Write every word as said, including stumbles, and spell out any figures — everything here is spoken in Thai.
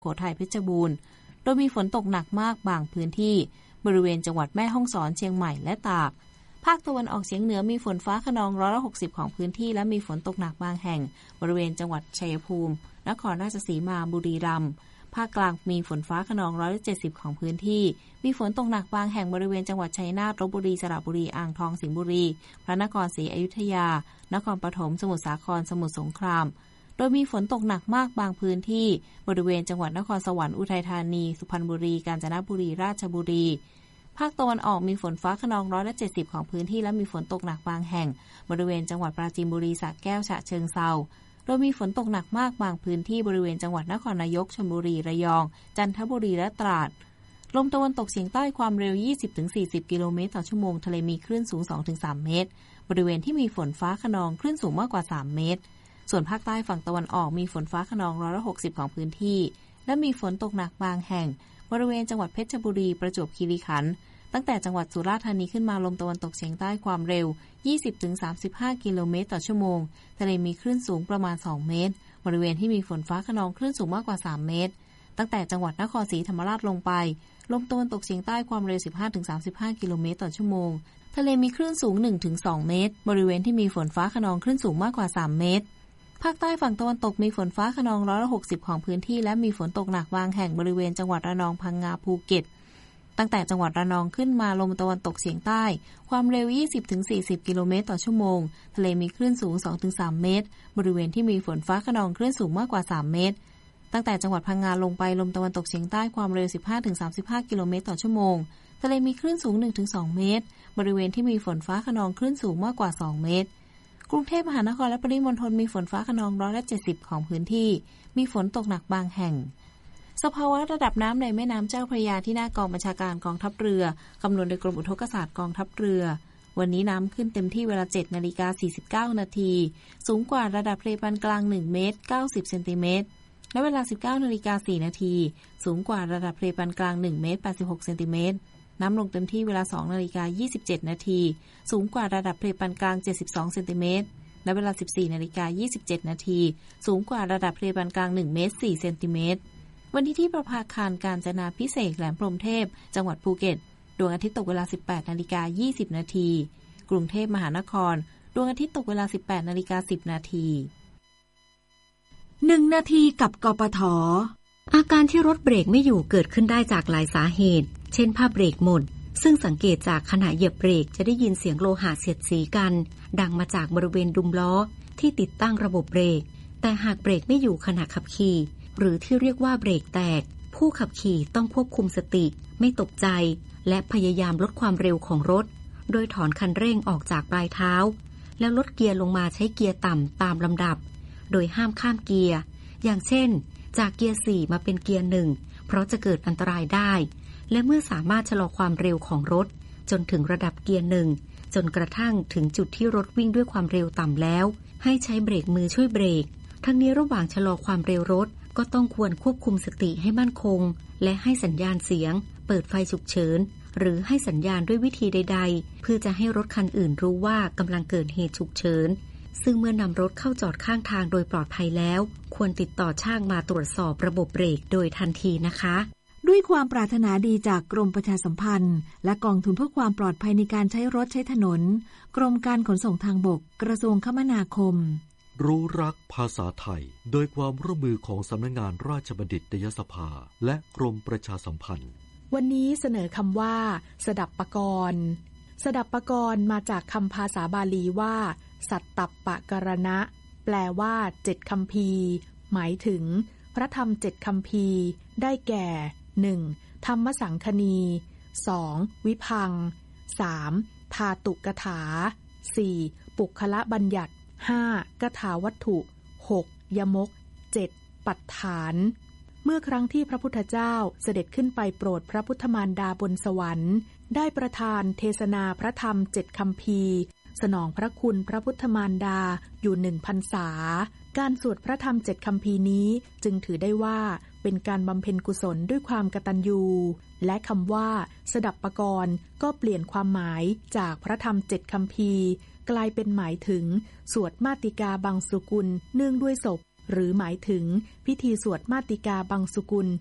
โขทัยเพชรบูรณ์โดยมีฝนตกหนักมากบางพื้นที่บริเวณจังหวัดแม่ฮ่องสอนเชียงใหม่และตากภาคตะวันออกเฉียงเหนือมีฝนฟ้าคะนองร้อยละหกสิบของพื้นที่และมีฝนตกหนักบางแห่งบริเวณจังหวัดชัยภูมินครราชสีมาบุรีรัมย์ภาคกลางมีฝนฟ้าคะนองร้อยละเจ็ดสิบของพื้นที่มีฝนตกหนักบางแห่งบริเวณจังหวัดชัยนาทลพบุรีสระบุรีอ่างทองสิงห์บุรีพระนครศรีอยุธยานครปฐมสมุทรสาครสมุทรสงครามโดยมีฝนตกหนักมากบางพื้นที่บริเวณจังหวัดนครสวรรค์อุทัยธานีสุพรรณบุรีกาญจนบุรีราชบุรีภาคตะวันออกมีฝนฟ้าคะนองร้อยละเจ็ดสิบของพื้นที่และมีฝนตกหนักบางแห่งบริเวณจังหวัดปราจีนบุรีสระแก้วฉะเชิงเทราโดยมีฝนตกหนักมากบางพื้นที่บริเวณจังหวัดนครนายกชลบุรีระยองจันทบุรีและตราดลมตะวันตกเฉียงใต้ความเร็ว ยี่สิบถึงสี่สิบ กิโลเมตรต่อชั่วโมงทะเลมีคลื่นสูง สองถึงสาม เมตรบริเวณที่มีฝนฟ้าคะนองคลื่นสูงมากกว่าสามเมตรส่วนภาคใต้ฝั่งตะวันออกมีฝนฟ้าคะนองร้อยละหกสิบของพื้นที่และมีฝนตกหนักบางแห่งบริเวณจังหวัดเพชรบุรีประจวบคีรีขันธ์ตั้งแต่จังหวัดสุราษฎร์ธานีขึ้นมาลมตะวันตกเฉียงใต้ความเร็ว ยี่สิบถึงสามสิบห้า กิโลเมตรต่อชั่วโมงทะเลมีคลื่นสูงประมาณสองเมตรบริเวณที่มีฝนฟ้าคะนองคลื่นสูงมากกว่าสามเมตรตั้งแต่จังหวัดนครศรีธรรมราชลงไปลมตะวันตกเฉียงใต้ความเร็ว สิบห้าถึงสามสิบห้า กิโลเมตรต่อชั่วโมงทะเลมีคลื่นสูง หนึ่งถึงสอง เมตรบริเวณที่มีฝนฟ้าคะนองคลื่นสูงมากกว่าสามเมตรภาคใต้ฝั่งตะวันตกมีฝนฟ้าคะนองร้อยละหกสิบของพื้นที่และมีฝนตกหนักบางแห่งบริเวณจังหวัดระนองพังงาภูเก็ตตั้งแต่จังหวัดระนองขึ้นมาลมตะวันตกเฉียงใต้ความเร็ว ยี่สิบถึงสี่สิบ กิโลเมตรต่อชั่วโมงทะเลมีคลื่นสูง สองถึงสาม เมตรบริเวณที่มีฝนฟ้าคะนองคลื่นสูงมากกว่าสามเมตรตั้งแต่จังหวัดพังงาลงไปลมตะวันตกเฉียงใต้ความเร็ว สิบห้าถึงสามสิบห้า กิโลเมตรต่อชั่วโมงทะเลมีคลื่นสูง หนึ่งถึงสอง เมตรบริเวณที่มีฝนฟ้าคะนองคลื่นสูงมากกว่าสองเมตรกรุงเทพมหานครและปริมณฑลมีฝนฟ้าคะนองร้อยละเจ็ดสิบของพื้นที่มีฝนตกหนักบางแห่งสภาวะระดับน้ำในแม่น้ำเจ้าพระยาที่หน้ากองบัญชาการกองทัพเรือคำนวณโดยกรมอุทกศาสตร์กองทัพเรือวันนี้น้ำขึ้นเต็มที่เวลา เจ็ดนาฬิกาสี่สิบเก้า นาทีสูงกว่าระดับทะเลปานกลางหนึ่งเมตรเก้าสิบเซนติเมตรและเวลา สิบเก้านาฬิกาสี่นาทีสูงกว่าระดับทะเลปานกลางหนึ่งเมตรแปดสิบหกเซนติเมตรน้ำลงเต็มที่เวลา สองนาฬิกายี่สิบเจ็ด นาทีสูงกว่าระดับทะเลปานกลางเจ็ดสิบสองเซนติเมตรและเวลา สิบสี่นาฬิกายี่สิบเจ็ด นาทีสูงกว่าระดับทะเลปานกลางหนึ่งเมตรสี่เซนติเมตรวันนี้ที่ประภาคารกาญจนาภิเษกแหลมพรหมเทพจังหวัดภูเก็ตดวงอาทิตย์ตกเวลา สิบแปดนาฬิกายี่สิบ นาทีกรุงเทพมหานครดวงอาทิตย์ตกเวลา สิบแปดนาฬิกาสิบ นาทีหนึ่งนาทีกับกปท. อาการที่รถเบรกไม่อยู่เกิดขึ้นได้จากหลายสาเหตุเช่นผ้าเบรกหมดซึ่งสังเกตจากขณะเหยียบเบรกจะได้ยินเสียงโลหะเสียดสีกันดังมาจากบริเวณดุมล้อที่ติดตั้งระบบเบรกแต่หากเบรกไม่อยู่ขณะขับขี่หรือที่เรียกว่าเบรกแตกผู้ขับขี่ต้องควบคุมสติไม่ตกใจและพยายามลดความเร็วของรถโดยถอนคันเร่งออกจากปลายเท้าแล้วลดเกียร์ลงมาใช้เกียร์ต่ำตามลำดับโดยห้ามข้ามเกียร์อย่างเช่นจากเกียร์สี่มาเป็นเกียร์หนึ่งเพราะจะเกิดอันตรายได้และเมื่อสามารถชะลอความเร็วของรถจนถึงระดับเกียร์หนึ่งจนกระทั่งถึงจุดที่รถวิ่งด้วยความเร็วต่ำแล้วให้ใช้เบรกมือช่วยเบรกทั้งนี้ระหว่างชะลอความเร็วรถก็ต้องควรควบคุมสติให้มั่นคงและให้สัญญาณเสียงเปิดไฟฉุกเฉินหรือให้สัญญาณด้วยวิธีใดๆเพื่อจะให้รถคันอื่นรู้ว่ากำลังเกิดเหตุฉุกเฉินซึ่งเมื่อนำรถเข้าจอดข้างทางโดยปลอดภัยแล้วควรติดต่อช่างมาตรวจสอบระบบเบรกโดยทันทีนะคะด้วยความปรารถนาดีจากกรมประชาสัมพันธ์และกองทุนเพื่อความปลอดภัยในการใช้รถใช้ถนนกรมการขนส่งทางบกกระทรวงคมนาคมรู้รักภาษาไทยโดยความร่วมมือของสำนักงานราชบัณฑิตยสภาและกรมประชาสัมพันธ์วันนี้เสนอคำว่าสดับปกรณ์สดับปกรณ์มาจากคำภาษาบาลีว่าสัตตัปปะกรณะแปลว่าเจ็ดคัมภีร์หมายถึงพระธรรมเจ็ดคัมภีร์ได้แก่หนึ่งธรรมสังคณีสองวิพังค์สามธาตุกถาสี่ปุคละบัญญัติห้ากถาวัตถุหกยมกเจ็ดปัฏฐานเมื่อครั้งที่พระพุทธเจ้าเสด็จขึ้นไปโปรดพระพุทธมารดาบนสวรรค์ได้ประทานเทศนาพระธรรมเจ็ดคัมภีร์สนองพระคุณพระพุทธมารดาอยู่หนึ่งพรรษาการสวดพระธรรมเจ็ดคัมภีร์นี้จึงถือได้ว่าเป็นการบำเพ็ญกุศลด้วยความกตัญญูและคำว่าสดับปกรณ์ก็เปลี่ยนความหมายจากพระธรรมเจ็ดคัมภีร์กลายเป็นหมายถึงสวดมาติกาบังสุกุลเนื่องด้วยศพหรือหมายถึงพิธีสวดมาติกาบังสุกุล